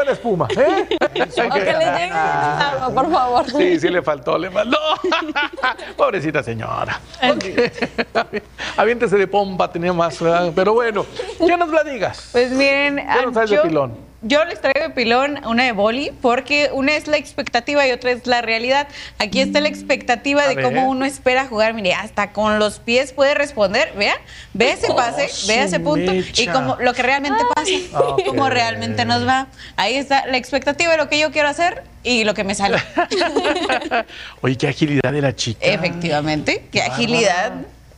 la espuma, ¿eh? O que le llegue el agua, por favor. Sí, le faltó. Pobrecita señora. Okay. Aviéntese de pompa, tenía más, ¿verdad? Pero bueno, ¿qué nos la digas? Pues miren, ¿qué nos traes de pilón? Yo les traigo de pilón una de boli, porque una es la expectativa y otra es la realidad. Aquí está la expectativa de cómo uno espera jugar. Mire, hasta con los pies puede responder. Vea ese pase, vea ese punto y como lo que realmente pasa, cómo realmente nos va. Ahí está la expectativa de lo que yo quiero hacer y lo que me sale. Oye, qué agilidad de la chica. Efectivamente, qué agilidad.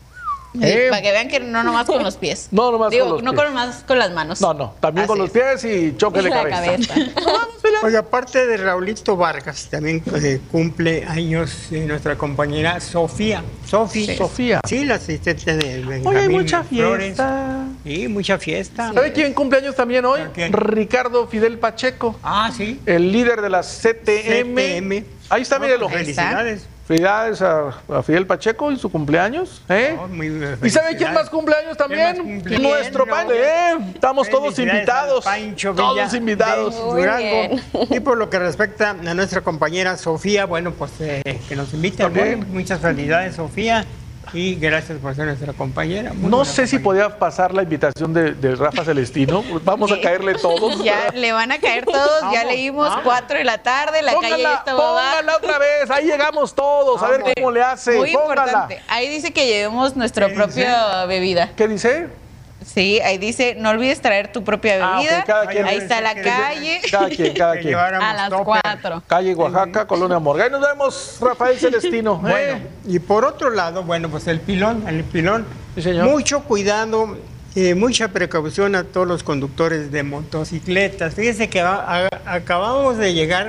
Para que vean que no nomás con los pies. No nomás con los pies. No nomás con las manos. No, también así con los pies y choque de cabeza. Oye, aparte de Raulito Vargas, también cumple años nuestra compañera Sofía. Sofía. Sí, la asistente de Benjamín. Oye, hay mucha Flores. fiesta. Sí, mucha fiesta. ¿Sabe quién cumple años también hoy? ¿Quién? Ricardo Fidel Pacheco. Ah, sí. El líder de la CTM. Ahí está, mírelo. Felicidades. Felicidades a Fidel Pacheco y su cumpleaños. ¿Y sabe quién más cumpleaños también? Nuestro Pancho. Estamos todos invitados. Pancho Villa, todos invitados. Durango. Y por lo que respecta a nuestra compañera Sofía, bueno, pues que nos invite. Bueno, muchas felicidades, Sofía. Y gracias por ser nuestra compañera. No sé si podía pasar la invitación de Rafa Celestino. Vamos a caerle todos. Ya le van a caer todos. Ya leímos 4 de la tarde. La calle está Póngala otra vez. Ahí llegamos todos. A ver cómo le hace. Muy importante. Ahí dice que llevemos nuestra propia bebida. ¿Qué dice? Sí, ahí dice, no olvides traer tu propia bebida. Okay, ahí está la calle. Cada quien. A las 4. Calle Oaxaca, Colonia Morgan. Ahí nos vemos, Rafael Celestino. Bueno, y por otro lado, bueno, pues el pilón. Sí, señor. Mucho cuidado, mucha precaución a todos los conductores de motocicletas. Fíjense que acabamos de llegar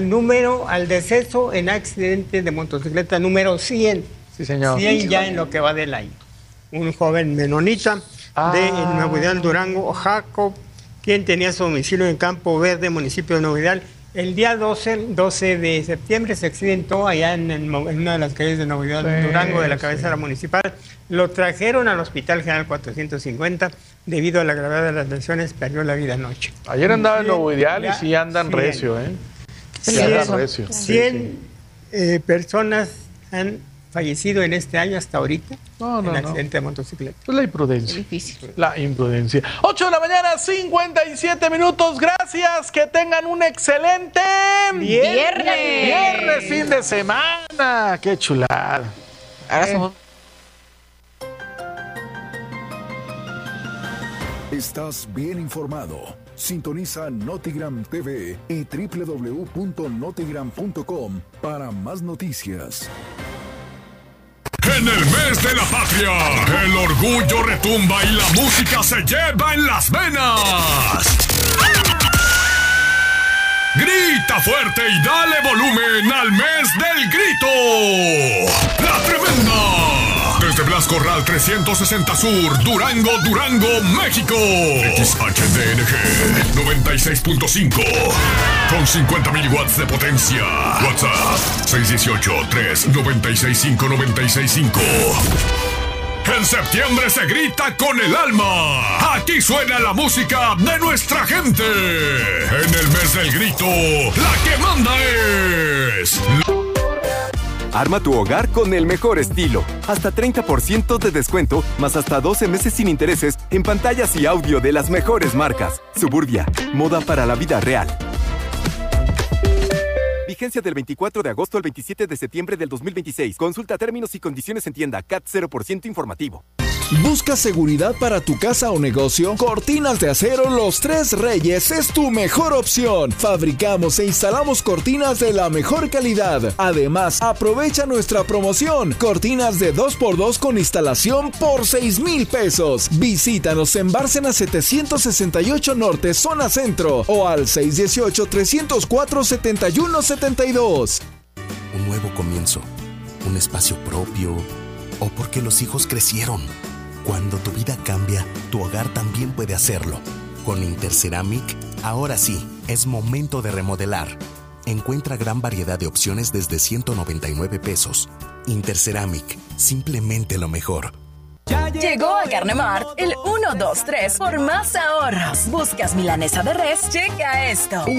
al deceso en accidente de motocicleta número 100. Sí, señor. 100 ya en lo que va del año. Un joven menonita de Nuevo Ideal, Durango, Jacob, quien tenía su domicilio en Campo Verde, municipio de Nuevo Ideal. El día 12 de septiembre se accidentó allá en una de las calles de Nuevo Ideal, Durango, de la cabecera municipal. Lo trajeron al Hospital General 450. Debido a la gravedad de las lesiones, perdió la vida anoche. Ayer andaba en Nuevo Ideal y sí andan recio, ¿eh? Sí andan recio. 100 personas han fallecido en este año hasta ahorita en accidente de motocicleta. Pues la imprudencia. Difícil. La imprudencia. 8 de la mañana, 57 minutos. Gracias. Que tengan un excelente viernes, fin de semana. Qué chulada. Estás bien informado. Sintoniza Notigram TV y www.notigram.com para más noticias. En el mes de la patria, el orgullo retumba y la música se lleva en las venas. Grita fuerte y dale volumen al mes del grito. La Tremenda. Desde Blasco Corral 360 Sur, Durango, México. XHDNG 96.5 con 50 miliwatts de potencia. WhatsApp 618-396-5965. En septiembre se grita con el alma. Aquí suena la música de nuestra gente. En el mes del grito, la que manda es... Arma tu hogar con el mejor estilo. Hasta 30% de descuento, más hasta 12 meses sin intereses en pantallas y audio de las mejores marcas. Suburbia, moda para la vida real. Vigencia del 24 de agosto al 27 de septiembre del 2026. Consulta términos y condiciones en tienda. CAT 0% informativo. ¿Buscas seguridad para tu casa o negocio? Cortinas de Acero Los Tres Reyes es tu mejor opción. Fabricamos e instalamos cortinas de la mejor calidad. Además, aprovecha nuestra promoción. Cortinas de 2x2 con instalación por 6,000 pesos. Visítanos en Bárcena 768 Norte, zona centro, o al 618-304-7172. Un nuevo comienzo, un espacio propio, o porque los hijos crecieron. Cuando tu vida cambia, tu hogar también puede hacerlo. Con Interceramic, ahora sí, es momento de remodelar. Encuentra gran variedad de opciones desde 199 pesos. Interceramic, simplemente lo mejor. Llegó a Carnemart el 1, 2, 3 por más ahorros. ¿Buscas milanesa de res? Checa esto.